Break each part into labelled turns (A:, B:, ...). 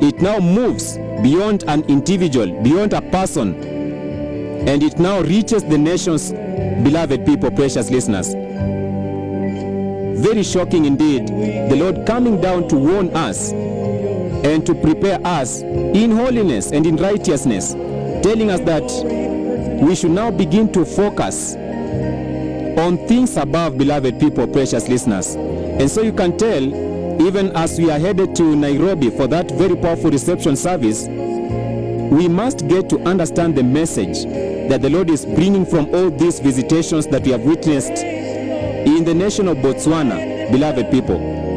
A: it now moves beyond an individual, beyond a person, and it now reaches the nations, beloved people, precious listeners. Very shocking indeed, the Lord coming down to warn us and to prepare us in holiness and in righteousness, telling us that we should now begin to focus on things above, beloved people, precious listeners. And so you can tell, even as we are headed to Nairobi for that very powerful reception service, we must get to understand the message that the Lord is bringing from all these visitations that we have witnessed in the nation of Botswana, beloved people.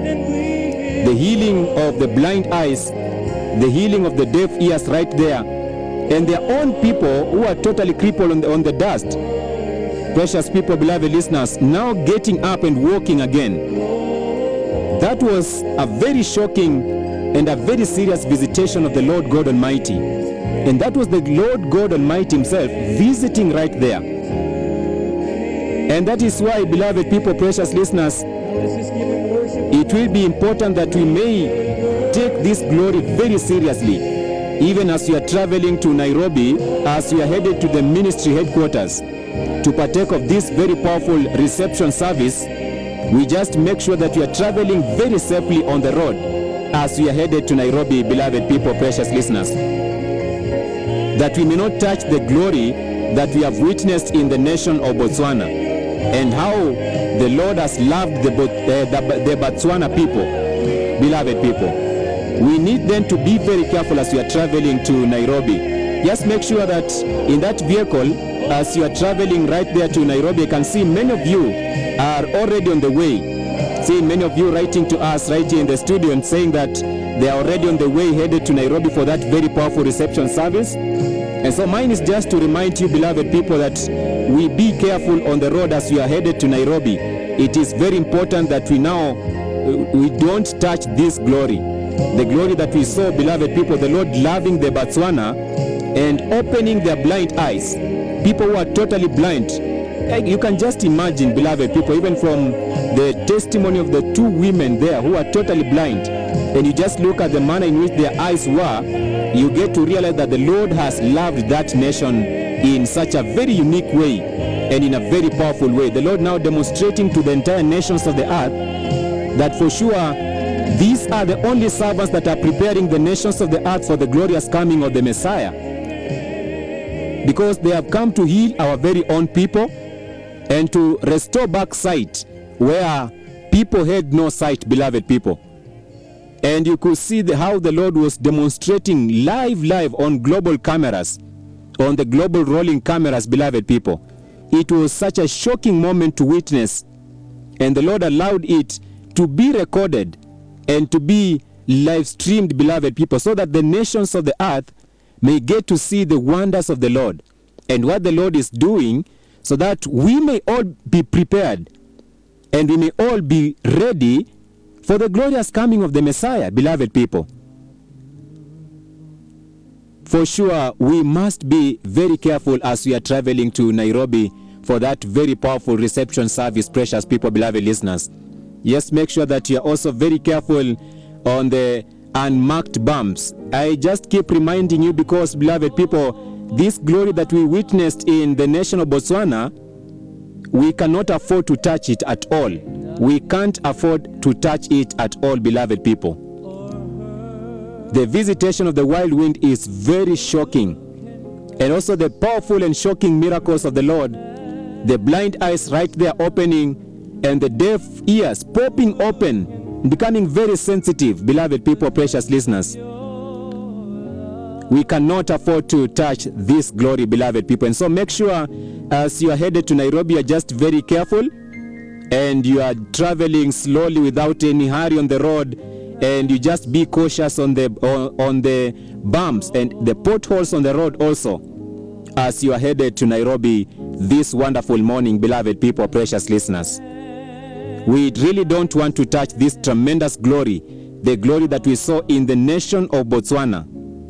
A: The healing of the blind eyes, the healing of the deaf ears right there, and their own people who are totally crippled on the dust. Precious people, beloved listeners, now getting up and walking again. That was a very shocking and a very serious visitation of the Lord God Almighty. And that was the Lord God Almighty himself visiting right there. And that is why, beloved people, precious listeners, it will be important that we may take this glory very seriously, even as we are traveling to Nairobi, as we are headed to the ministry headquarters to partake of this very powerful reception service. We just make sure that we are traveling very safely on the road as we are headed to Nairobi, beloved people, precious listeners, that we may not touch the glory that we have witnessed in the nation of Botswana, and how the Lord has loved the Botswana people, beloved people. We need then to be very careful as we are traveling to Nairobi. Just make sure that in that vehicle, as you are traveling right there to Nairobi, I can see many of you are already on the way. See many of you writing to us right here in the studio and saying that they are already on the way headed to Nairobi for that very powerful reception service. And so mine is just to remind you, beloved people, that we be careful on the road as we are headed to Nairobi. It is very important that we don't touch this glory. The glory that we saw, beloved people, the Lord loving the Botswana and opening their blind eyes. People who are totally blind. You can just imagine, beloved people, even from the testimony of the two women there who are totally blind, and you just look at the manner in which their eyes were, you get to realize that the Lord has loved that nation in such a very unique way and in a very powerful way. The Lord now demonstrating to the entire nations of the earth that for sure these are the only servants that are preparing the nations of the earth for the glorious coming of the Messiah, because they have come to heal our very own people and to restore back sight where people had no sight, beloved people. And you could see how the Lord was demonstrating live on global cameras, on the global rolling cameras, beloved people. It was such a shocking moment to witness, and the Lord allowed it to be recorded and to be live streamed, beloved people, so that the nations of the earth may get to see the wonders of the Lord and what the Lord is doing, so that we may all be prepared and we may all be ready for the glorious coming of the Messiah, beloved people. For sure, we must be very careful as we are traveling to Nairobi for that very powerful reception service, precious people, beloved listeners. Yes, make sure that you are also very careful on the unmarked bumps. I just keep reminding you because, beloved people, this glory that we witnessed in the nation of Botswana, we cannot afford to touch it at all. We can't afford to touch it at all, beloved people. The visitation of the wild wind is very shocking. And also the powerful and shocking miracles of the Lord, the blind eyes right there opening, and the deaf ears popping open, becoming very sensitive, beloved people, precious listeners. We cannot afford to touch this glory, beloved people. And so make sure as you are headed to Nairobi, you are just very careful and you are traveling slowly without any hurry on the road, and you just be cautious on the bumps and the potholes on the road also as you are headed to Nairobi this wonderful morning, beloved people, precious listeners. We really don't want to touch this tremendous glory, the glory that we saw in the nation of Botswana.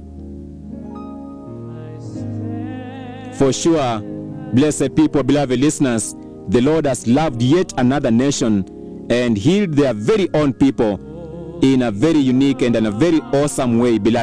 A: For sure, blessed people, beloved listeners, the Lord has loved yet another nation and healed their very own people in a very unique and in a very awesome way, beloved.